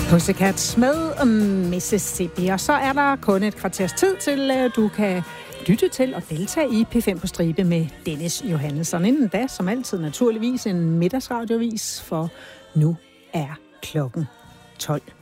Pussycats med Mississippi. Og så er der kun et kvarters tid til, du kan lytte til og deltage i P5 på stribe med Dennis Johannesson. Inden da, som altid, naturligvis en middagsradiovis, for nu er klokken 12.